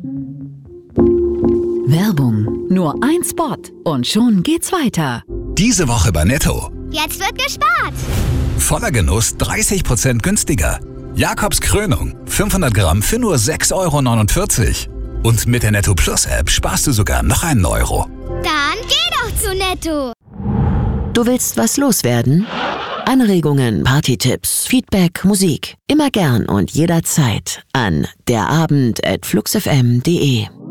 Werbung. Nur ein Spot und schon geht's weiter. Diese Woche bei Netto. Jetzt wird gespart. Voller Genuss 30% günstiger. Jakobs Krönung. 500 Gramm für nur 6,49 €. Und mit der Netto Plus App sparst du sogar noch einen Euro. Dann geh doch zu Netto. Du willst was loswerden? Anregungen, Partytipps, Feedback, Musik. Immer gern und jederzeit an derabend@fluxfm.de.